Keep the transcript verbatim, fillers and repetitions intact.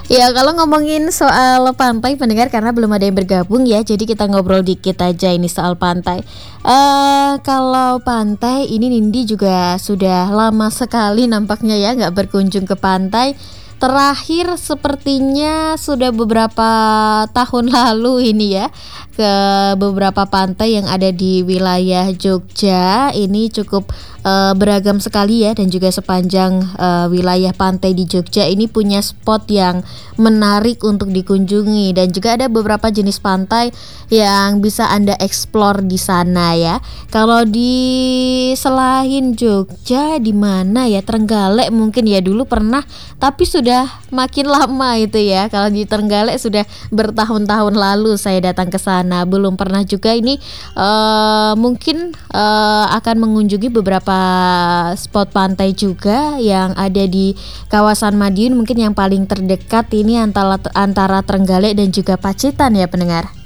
Ya kalau ngomongin soal pantai pendengar karena belum ada yang bergabung ya, jadi kita ngobrol dikit aja ini soal pantai. Eh kalau pantai ini Nindi juga sudah lama sekali nampaknya ya nggak berkunjung ke pantai. Terakhir sepertinya sudah beberapa tahun lalu ini ya, ke beberapa pantai yang ada di wilayah Jogja. Ini cukup eh, beragam sekali ya, dan juga sepanjang eh, wilayah pantai di Jogja ini punya spot yang menarik untuk dikunjungi, dan juga ada beberapa jenis pantai yang bisa Anda explore di sana ya. Kalau di selain Jogja di mana ya, Trenggalek mungkin ya, dulu pernah tapi sudah makin lama itu ya. Kalau di Trenggalek sudah bertahun-tahun lalu saya datang ke sana. Belum pernah juga ini eh, mungkin eh, akan mengunjungi beberapa spot pantai juga yang ada di kawasan Madiun. Mungkin yang paling terdekat ini antara antara Trenggalek dan juga Pacitan ya pendengar.